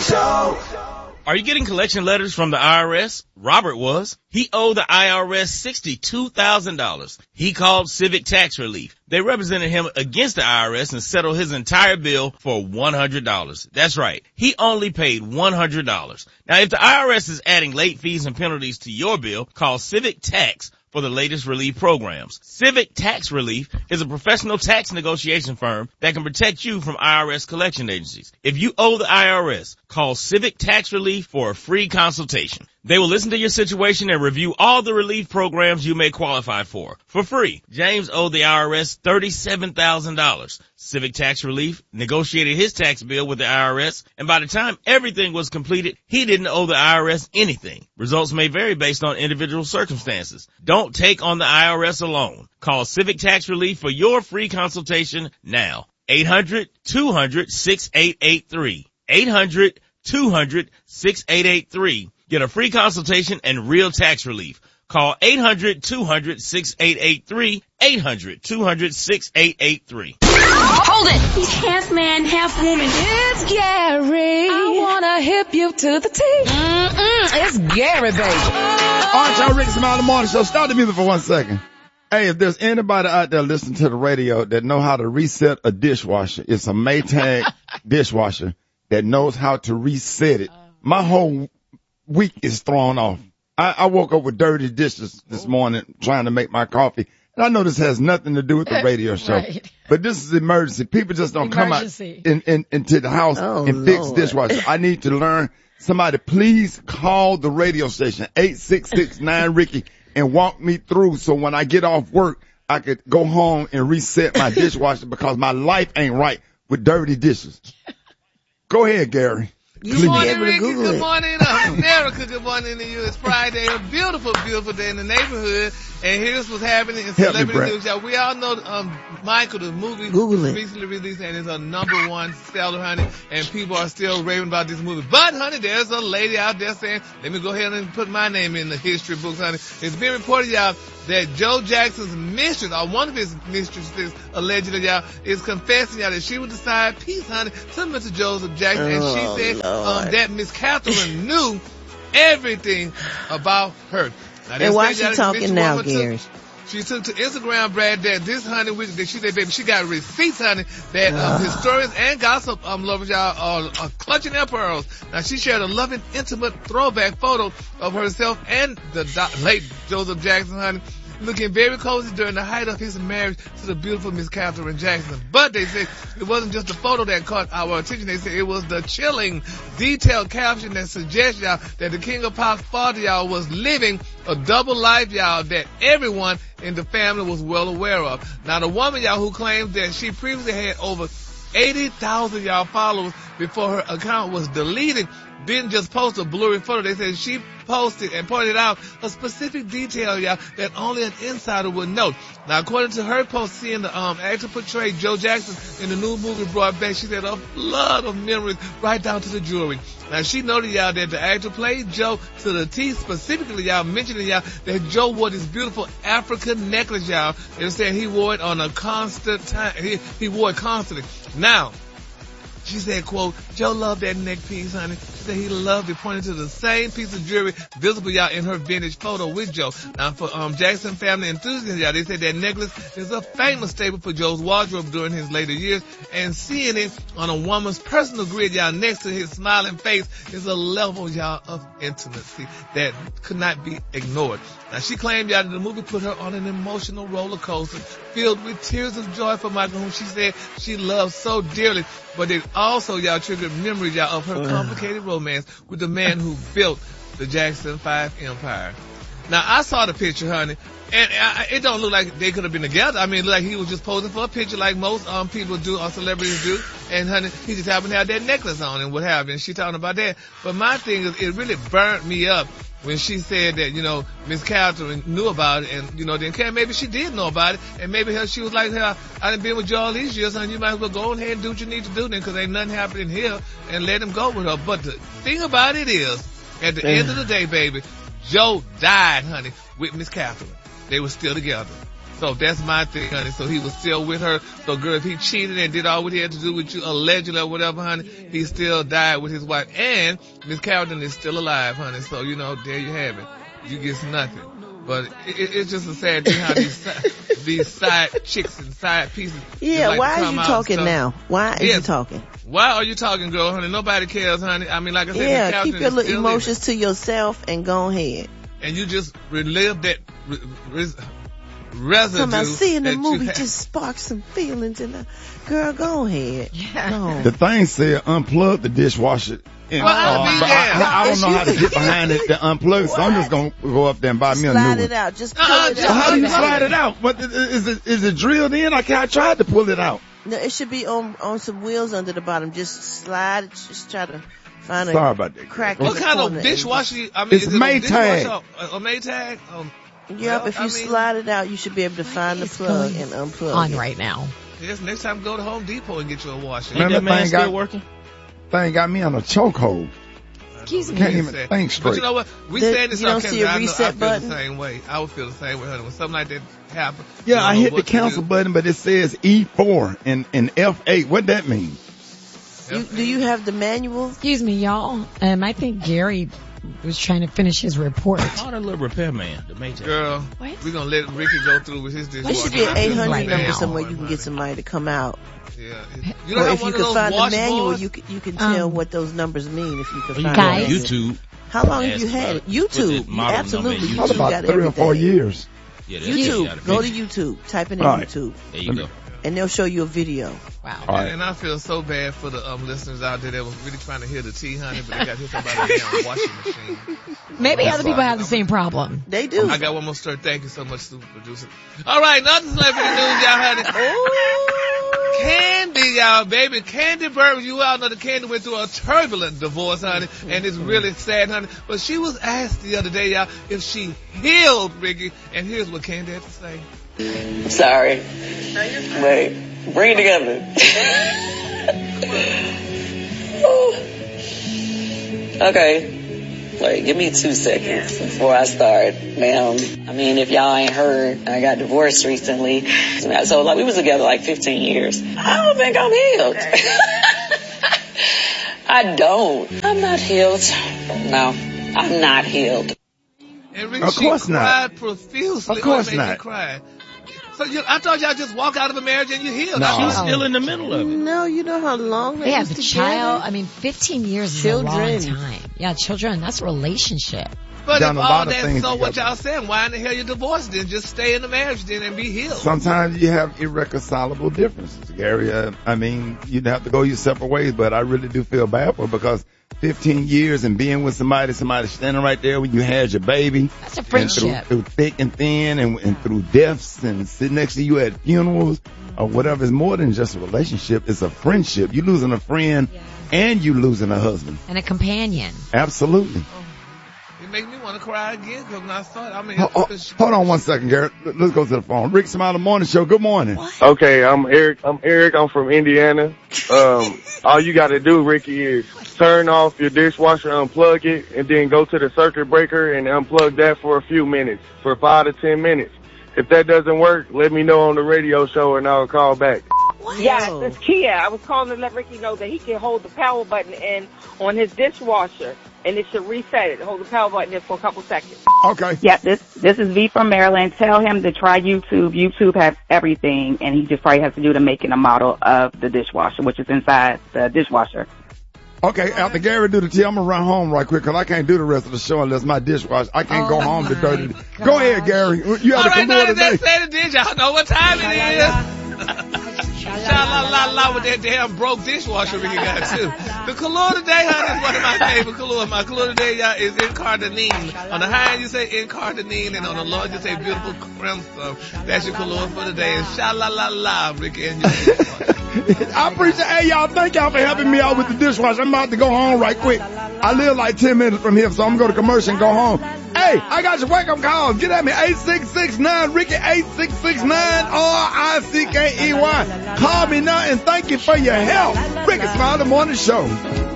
Show. Are you getting collection letters from the IRS? Robert was. He owed the IRS $62,000. He called Civic Tax Relief. They represented him against the IRS and settled his entire bill for $100. That's right. He only paid $100. Now, if the IRS is adding late fees and penalties to your bill, call Civic Tax for the latest relief programs. Civic Tax Relief is a professional tax negotiation firm that can protect you from IRS collection agencies. If you owe the IRS, call Civic Tax Relief for a free consultation. They will listen to your situation and review all the relief programs you may qualify for free. James owed the IRS $37,000. Civic Tax Relief negotiated his tax bill with the IRS, and by the time everything was completed, he didn't owe the IRS anything. Results may vary based on individual circumstances. Don't take on the IRS alone. Call Civic Tax Relief for your free consultation now. 800-200-6883. 800-200-6883. Get a free consultation and real tax relief. Call 800-200-6883. 800-200-6883. Hold it! He's half man, half woman. It's Gary. I wanna hip you to the T. It's Gary, baby. All right, y'all, Rick Smiley the Morning Show. Start the music for 1 second. Hey, if there's anybody out there listening to the radio that know how to reset a dishwasher, it's a Maytag dishwasher that knows how to reset it. My whole week is thrown off. I woke up with dirty dishes this morning trying to make my coffee. And I know this has nothing to do with the radio show, right. But this is emergency. People just don't come out into the house and fix dishwasher. I need to learn. Somebody please call the radio station, 866-9-RICKY, and walk me through so when I get off work, I could go home and reset my dishwasher because my life ain't right with dirty dishes. Go ahead, Gary. Good morning, Ricky. Good morning, America. Good morning to you. It's Friday, a beautiful, beautiful day in the neighborhood. And here's what's happening in celebrity news, y'all. We all know Michael, the movie, recently released, and it's a #1 seller, honey. And people are still raving about this movie. But, honey, there's a lady out there saying, let me go ahead and put my name in the history books, honey. It's been reported, y'all, that Joe Jackson's mistress, or one of his mistresses, allegedly, y'all, is confessing, y'all, that she would decide peace, honey, to Mr. Joseph Jackson. And she said that Miss Catherine knew everything about her. Now, and why she talking now, Gary? She took to Instagram, Brad, that this honey, that she said, baby, she got receipts, honey, that historians and gossip lovers, y'all, are clutching their pearls. Now, she shared a loving, intimate throwback photo of herself and the late Joseph Jackson, honey, looking very cozy during the height of his marriage to the beautiful Miss Catherine Jackson. But they said it wasn't just the photo that caught our attention. They said it was the chilling, detailed caption that suggests, y'all, that the King of Pop's father, y'all, was living a double life, y'all, that everyone in the family was well aware of. Now, the woman, y'all, who claims that she previously had over 80,000, y'all, followers before her account was deleted, didn't just post a blurry photo. They said she posted and pointed out a specific detail, y'all, that only an insider would know. Now, according to her post, seeing the actor portray Joe Jackson in the new movie brought back, she said, a flood of memories right down to the jewelry. Now, she noted, y'all, that the actor played Joe to the T, specifically, y'all, mentioning, y'all, that Joe wore this beautiful African necklace, y'all, and said he wore it on a constant time. He wore it constantly. Now, she said, quote, Joe loved that neck piece, honey. She said he loved it, pointing to the same piece of jewelry visible, y'all, in her vintage photo with Joe. Now, for Jackson family enthusiasts, y'all, they said that necklace is a famous staple for Joe's wardrobe during his later years. And seeing it on a woman's personal grid, y'all, next to his smiling face is a level, y'all, of intimacy that could not be ignored. Now, she claimed, y'all, that the movie put her on an emotional roller coaster filled with tears of joy for Michael, whom she said she loved so dearly. But it also, y'all, triggered memories, y'all, of her complicated romance with the man who built the Jackson 5 empire. Now, I saw the picture, honey, and it don't look like they could have been together. I mean, it looked like he was just posing for a picture like most people do, or celebrities do. And, honey, he just happened to have that necklace on and what have you. And she talking about that. But my thing is, it really burnt me up when she said that, you know, Miss Catherine knew about it and, you know, didn't care. Maybe she did know about it, and maybe she was like, hey, I done been with you all these years, and you might as well go ahead and do what you need to do then, because ain't nothing happening here, and let him go with her. But the thing about it is, at the end of the day, baby, Joe died, honey, with Miss Catherine. They were still together. So that's my thing, honey. So he was still with her. So girl, if he cheated and did all what he had to do with you, allegedly or whatever, honey, he still died with his wife. And Miss Carrington is still alive, honey. So, you know, there you have it. You get nothing. But it's just a sad thing how these side chicks and side pieces. Yeah, like why are you talking now? Why are you talking? Why are you talking, girl, honey? Nobody cares, honey. I mean, like I said, yeah, keep your little emotions to yourself and go ahead. And you just relive that residue. I seeing the movie just sparked some feelings in the girl. Go ahead. Yeah. Go. The thing said unplug the dishwasher. Well, I don't know how to get behind it to unplug, so I'm just gonna go up there and buy me a new one. Slide it out. Just pull it out. How do you slide it out? What is it drilled in? I tried to pull it out. No, it should be on some wheels under the bottom. Just slide it. Just try to find a crack. What kind of dishwasher? I mean, it's Maytag. A Maytag? Yep. If you slide it out, you should be able to find the plug and unplug on it. Right now. Yes. Next time, go to Home Depot and get you a washer. Ain't that man still working? Thing got me on a chokehold. Excuse me. Can't even think straight. But you know what? We saying this on camera. I feel the same way. I would feel the same way, honey. When something like that happens. Yeah, I hit the cancel button, but it says E4 and F8. What that mean? Do you have the manual? Excuse me, y'all. I think Gary was trying to finish his report. Call that little repairman, the Maytag. Girl, we're gonna let Ricky go through with his dishwasher. There should be an 800 number somewhere you can get somebody to come out. Yeah. You know, if you can find the manual, you can tell what those numbers mean. If you can find it. YouTube. How long have you had it? YouTube. Absolutely. YouTube about 3 or 4 years. Yeah, YouTube. Go to YouTube. Type it in YouTube. There you go. And they'll show you a video. Wow. And I feel so bad for the listeners out there that was really trying to hear the tea, honey, but they got hit by a damn washing machine. Maybe other people have the same problem. They do. I got one more story. Thank you so much, super producer. All right, another celebrity news, y'all, honey. Candy, y'all, baby. Candy Burns. You all know that Candy went through a turbulent divorce, honey, and it's really sad, honey. But she was asked the other day, y'all, if she healed Ricky, and here's what Candy had to say. Sorry. Wait, bring it together. Okay. Wait, give me 2 seconds before I start. Now, I mean, if y'all ain't heard, I got divorced recently. So, like, we was together like 15 years. I don't think I'm healed. I don't. I'm not healed. No, I'm not healed. And Ricky, of course she cried profusely. Of course not. So I thought y'all just walk out of a marriage and you're healed. No. She's still in the middle of it. No, you know how long they have a child. I mean, 15 years is a long time. Yeah, children. That's a relationship. But if all that's so what y'all saying, why in the hell you divorced then? Just stay in the marriage then and be healed. Sometimes you have irreconcilable differences, Gary. I mean, you'd have to go your separate ways, but I really do feel bad for her because 15 years and being with somebody standing right there when you had your baby. That's a friendship. Through thick and thin and through deaths and sitting next to you at funerals or whatever. It's more than just a relationship. It's a friendship. You losing a friend and you losing a husband. And a companion. Absolutely. It makes me want to cry again because when I thought, I mean. Hold on 1 second, Garrett. Let's go to the phone. Rick Smiley Morning Show. Good morning. What? Okay, I'm Eric. I'm from Indiana. All you got to do, Ricky, is turn off your dishwasher, unplug it, and then go to the circuit breaker and unplug that for a few minutes, for 5 to 10 minutes. If that doesn't work, let me know on the radio show and I'll call back. Yes, it's Kia. I was calling to let Ricky know that he can hold the power button in on his dishwasher, and it should reset it. Hold the power button in for a couple seconds. Okay. Yeah, this is V from Maryland. Tell him to try YouTube. YouTube has everything, and he just probably has to do the make and a model of the dishwasher, which is inside the dishwasher. Okay, after Gary do the tea, I'm going to run home right quick because I can't do the rest of the show unless my dishwasher. I can't go home to dirty. God. Go ahead, Gary. You have All right, Kahlua today. Said it did. Y'all know what time it is. Sha-la-la-la with that damn broke dishwasher Ricky got too. The Kahlua today, honey, is one of my favorite Kahlua. My Kahlua today, y'all, is incarnadine. On the high end, you say incarnadine, and on the low, you say beautiful crimson. That's your Kahlua for the day. And sha-la-la-la, Ricky, and your dishwasher. I appreciate, hey y'all, thank y'all for helping me out with the dishwasher. I'm about to go home right quick. I live like 10 minutes from here, so I'm going to go to commercial and go home. Hey, I got your wake-up calls. Get at me, 8669 Ricky, 8669 RICKEY. Call me now and thank you for your help. Ricky Smiley Morning Show.